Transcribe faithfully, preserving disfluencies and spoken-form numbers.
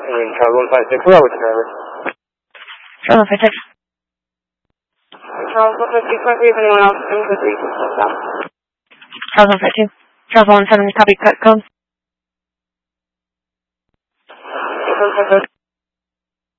And Charles one five six, where are we, driver? Charles one five six. Charles one five six, point three, if anyone else can quickly stop. Charles one five two. Charles one seven, copy cut code. one five six.